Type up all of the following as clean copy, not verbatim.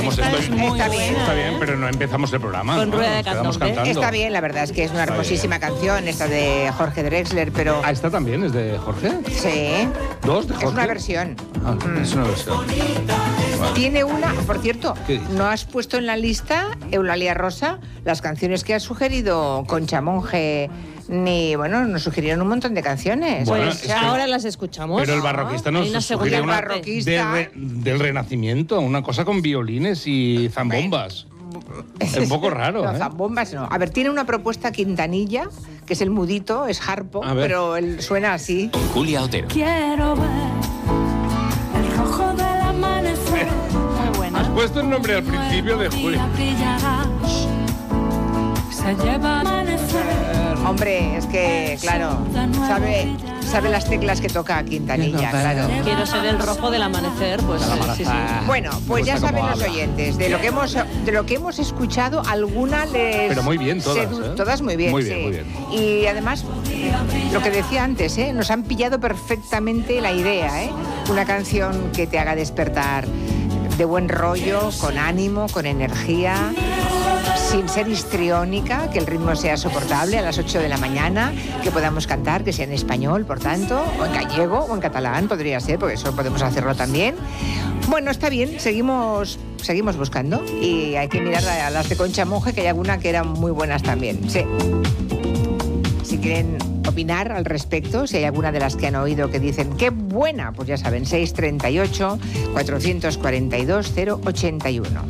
Está bien, pero no empezamos el programa. Con ¿no? rueda de Nos quedamos candombe. cantando. Está bien, la verdad es que es una hermosísima canción, esta de Jorge Drexler, pero... Ah, ¿esta también es de Jorge? Sí. ¿Dos de Jorge? Es una versión. Ah, es una versión. Vale. Tiene una, por cierto, ¿Qué dice? ¿no has puesto en la lista, Eulalia Rosa, las canciones que has sugerido Concha Monje? Nos sugirieron un montón de canciones. Bueno, Pues es que- ahora las escuchamos. Pero el barroquista Hay nos una segunda sugiere una parte. barroquista. del Renacimiento, una cosa con violines y zambombas. Es un poco raro, No, ¿eh? zambombas no. A ver, tiene una propuesta Quintanilla, que es el mudito, es harpo, A ver. pero él suena así. Julia Otero. Quiero ver el rojo del amanecer. Muy buena. Has puesto el nombre al principio de Julia. Brillará, se lleva amanecer. Hombre, es que, claro, sabe las teclas que toca Quintanilla, claro. Quiero ser el rojo del amanecer, pues sí, sí. Bueno, pues ya gusta saben cómo los habla. oyentes, de lo que hemos escuchado, alguna les... Pero muy bien todas, ¿eh? Todas muy bien, Muy bien, sí. muy bien. Y además, lo que decía antes, nos han pillado perfectamente la idea, una canción que te haga despertar de buen rollo, con ánimo, con energía, sin ser histriónica, que el ritmo sea soportable a las 8 de la mañana, que podamos cantar, que sea en español, por tanto, o en gallego o en catalán, podría ser, porque eso podemos hacerlo también. Bueno, está bien, seguimos buscando y hay que mirar a las de Concha Monje, que hay alguna que eran muy buenas también, sí. Si quieren opinar al respecto, si hay alguna de las que han oído que dicen ¡qué buena! Pues ya saben, 638 442 081.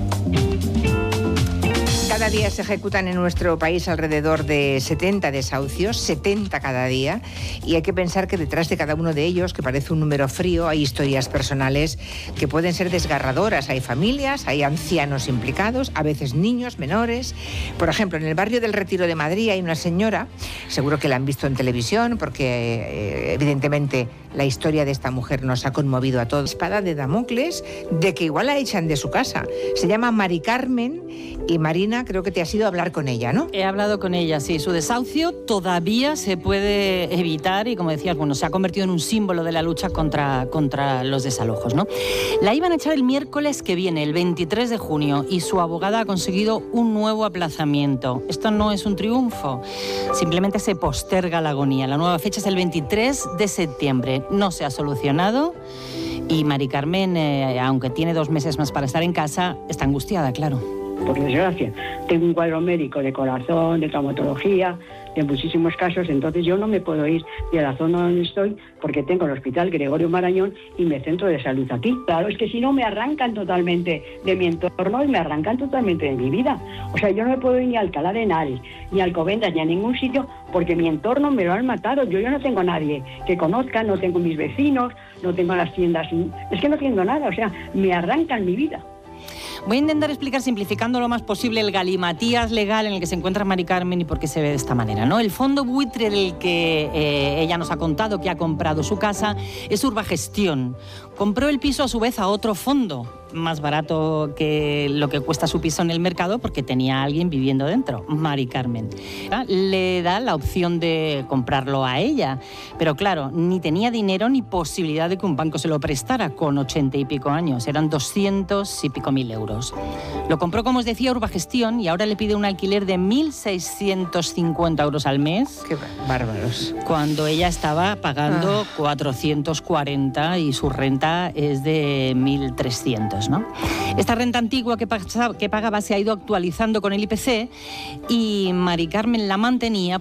Cada día se ejecutan en nuestro país alrededor de 70 desahucios, 70 cada día, y hay que pensar que detrás de cada uno de ellos, que parece un número frío, hay historias personales que pueden ser desgarradoras. Hay familias, hay ancianos implicados, a veces niños menores. Por ejemplo, en el barrio del Retiro de Madrid hay una señora, seguro que la han visto en televisión, porque evidentemente la historia de esta mujer nos ha conmovido a todos. Espada de Damocles, de que igual la echan de su casa. Se llama Mari Carmen y Marina, creo que te has ido a hablar con ella, ¿no? He hablado con ella, sí. Su desahucio todavía se puede evitar y, como decías, bueno, se ha convertido en un símbolo de la lucha contra los desalojos, ¿no? La iban a echar el miércoles que viene, el 23 de junio, y su abogada ha conseguido un nuevo aplazamiento. Esto no es un triunfo, simplemente se posterga la agonía. La nueva fecha es el 23 de septiembre. No se ha solucionado y Mari Carmen, aunque tiene 2 meses más para estar en casa, está angustiada, claro. Por desgracia, tengo un cuadro médico de corazón, de traumatología, de muchísimos casos, entonces yo no me puedo ir de la zona donde estoy porque tengo el Hospital Gregorio Marañón y mi centro de salud aquí. Claro, es que si no me arrancan totalmente de mi entorno y me arrancan totalmente de mi vida. O sea, yo no me puedo ir ni a Alcalá de Henares, ni a Alcobendas, ni a ningún sitio porque mi entorno me lo han matado. Yo no tengo a nadie que conozca, no tengo mis vecinos, no tengo las tiendas, es que no tengo nada, o sea, me arrancan mi vida. Voy a intentar explicar, simplificando lo más posible, el galimatías legal en el que se encuentra Mari Carmen y por qué se ve de esta manera, ¿no? El fondo buitre del que ella nos ha contado que ha comprado su casa es Urbagestión. Compró el piso a su vez a otro fondo, más barato que lo que cuesta su piso en el mercado porque tenía a alguien viviendo dentro, Mari Carmen. Le da la opción de comprarlo a ella, pero claro, ni tenía dinero ni posibilidad de que un banco se lo prestara con 80 y pico años, eran 200 y pico mil euros. Lo compró, como os decía, Urbagestión y ahora le pide un alquiler de 1.650 euros al mes. Qué bárbaros. Cuando ella estaba pagando 440 y su renta es de 1.300, ¿no? Esta renta antigua que pagaba se ha ido actualizando con el IPC y Mari Carmen la mantenía